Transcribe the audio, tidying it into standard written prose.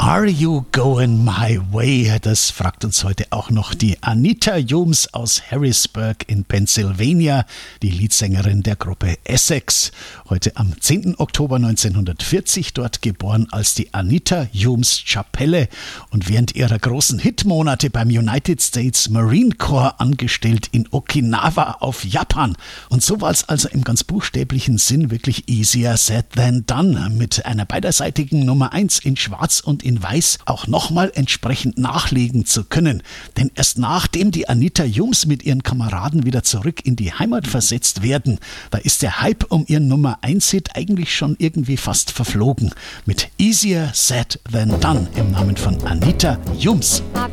Are you going my way? Das fragt uns heute auch noch die Anita Humes aus Harrisburg in Pennsylvania, die Leadsängerin der Gruppe Essex. Heute am 10. Oktober 1940 dort geboren als die Anita Humes Chapelle und während ihrer großen Hitmonate beim United States Marine Corps angestellt in Okinawa auf Japan. Und so war es also im ganz buchstäblichen Sinn wirklich easier said than done, mit einer beiderseitigen Nummer 1 in Schwarz und in Weiß auch nochmal entsprechend nachlegen zu können. Denn erst nachdem die Anita Humes mit ihren Kameraden wieder zurück in die Heimat versetzt werden, da ist der Hype um ihren Nummer 1-Hit eigentlich schon irgendwie fast verflogen. Mit Easier Said Than Done im Namen von Anita Humes. I